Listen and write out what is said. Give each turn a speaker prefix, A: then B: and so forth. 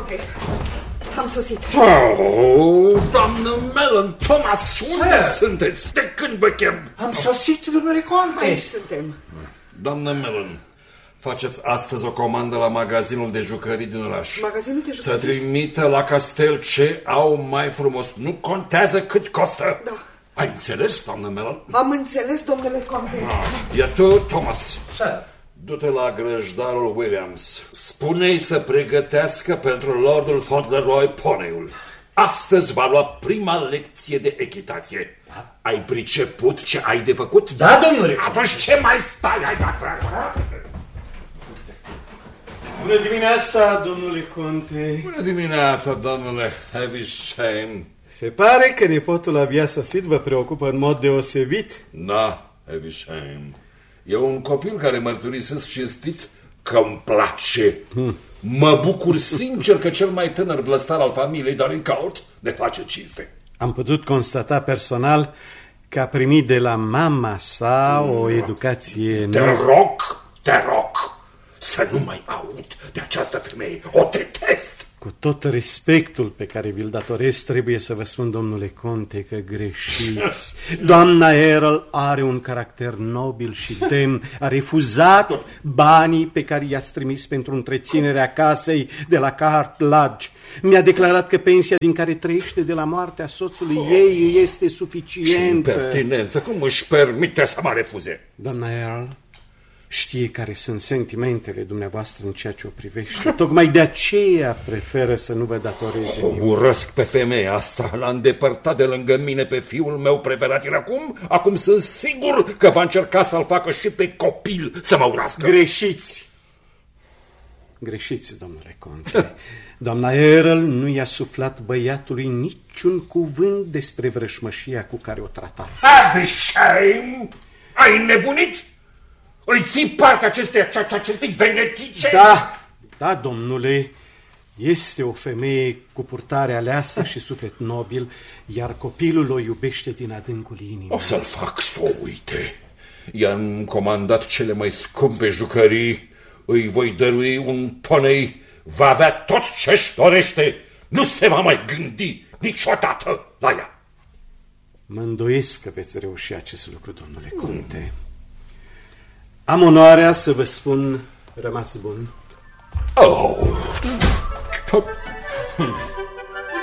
A: conte. Am sosit.
B: Oh, doamnă Mellon, Thomas, unde sunteți? De când vă chem?
C: Am sosit, domnule conte.
A: Aici suntem.
B: Doamnă Mellon, faceți astăzi o comandă la magazinul de jucării din oraș.
A: Magazinul de jucării?
B: Să trimită la castel ce au mai frumos. Nu contează cât costă.
A: Da.
B: Ai înțeles, doamnă Mellon?
A: Am înțeles, domnule conte.
B: Iar tu, Thomas,
C: Sir.
B: du-te la grăjdarul Williams. Spune-i să pregătească pentru Lordul Fauntleroy poneiul. Astăzi va lua prima lecție de echitație. Da? Ai priceput ce ai de făcut?
C: Da, domnule.
B: Atunci ce mai stai? Hai,
D: Bună dimineața, domnule conte.
B: Bună dimineața, domnule Havisham.
D: Se pare că nepotul abia sosit vă preocupă în mod deosebit.
B: Da, Havisham. E un copil care mărturisesc cinstit că îmi place. Mă bucur sincer că cel mai tânăr vlăstar al familiei Dorincourt ne face cinste.
D: Am putut constata personal că a primit de la mama sa o educație
B: Te rog să nu mai aud de această femeie. O detest.
D: Cu tot respectul pe care vi-l datorez, trebuie să vă spun, domnule conte, că greșiți. Doamna Earl are un caracter nobil și demn. A refuzat banii pe care i-ați trimis pentru întreținerea casei de la Cart Lodge. Mi-a declarat că pensia din care trăiește de la moartea soțului ei este suficientă.
B: Ce impertinență! Cum își permite să mă refuze?
D: Doamna Earl știe care sunt sentimentele dumneavoastră în ceea ce o privește. Tocmai de aceea preferă să nu vă datoreze nimic.
B: Urăsc pe femeia asta. L-a îndepărtat de lângă mine pe fiul meu preferat. Iar acum sunt sigur că va încerca să-l facă și pe copil să mă urască.
D: Greșiți! Greșiți, domnule conte. Doamna Earl nu i-a suflat băiatului niciun cuvânt despre vrășmășia cu care o tratați.
B: Havisham! Ai nebunit? Îi ții partea acestei venetice?
D: Da, domnule, este o femeie cu purtare aleasă și suflet nobil, iar copilul o iubește din adâncul inimii.
B: O să-l fac să o uite. I-am comandat cele mai scumpe jucării, îi voi dărui un ponei, va avea tot ce-și dorește, nu se va mai gândi niciodată la ea.
D: Mă îndoiesc că veți reuși acest lucru, domnule conte. Am onoarea să vă spun rămas bun.
B: Oh!